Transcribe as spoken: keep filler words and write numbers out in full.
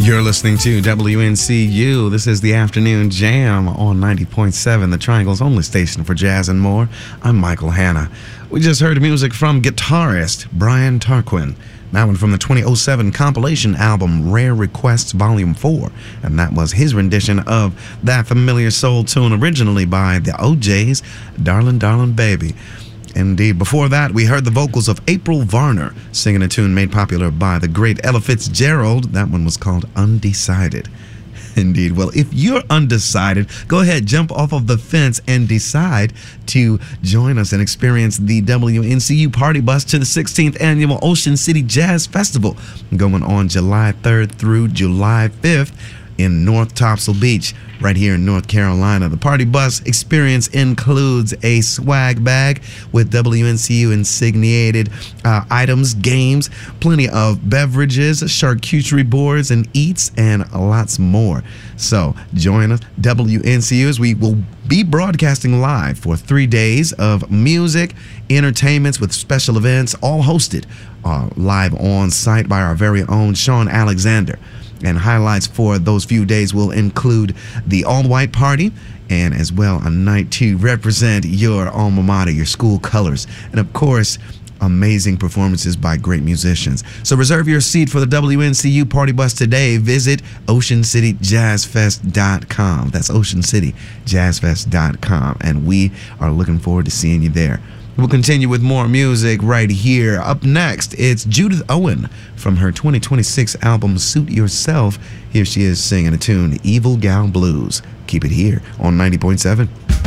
You're listening to W N C U. This is the Afternoon Jam on ninety point seven, the Triangle's only station for jazz and more. I'm Michael Hanna. We just heard music from guitarist Brian Tarquin. That one from the twenty oh seven compilation album Rare Requests Volume four. And that was his rendition of that familiar soul tune originally by the O J's, Darlin' Darlin' Baby. Indeed. Before that, we heard the vocals of April Varner singing a tune made popular by the great Ella Fitzgerald. That one was called Undecided. Indeed. Well, if you're undecided, go ahead, jump off of the fence and decide to join us and experience the W N C U Party Bus to the sixteenth Annual Ocean City Jazz Festival going on July third through July fifth in North Topsail Beach, right here in North Carolina. The Party Bus experience includes a swag bag with W N C U insigniated uh, items, games, plenty of beverages, charcuterie boards and eats, and lots more. So join us, W N C U, as we will be broadcasting live for three days of music, entertainments with special events, all hosted uh, live on site by our very own Sean Alexander. And highlights for those few days will include the all-white party and as well a night to represent your alma mater, your school colors. And of course, amazing performances by great musicians. So reserve your seat for the W N C U Party Bus today. Visit ocean city jazz fest dot com. That's ocean city jazz fest dot com. And we are looking forward to seeing you there. We'll continue with more music right here. Up next, it's Judith Owen from her twenty twenty-six album Suit Yourself. Here she is singing a tune, Evil Gal Blues. Keep it here on ninety point seven.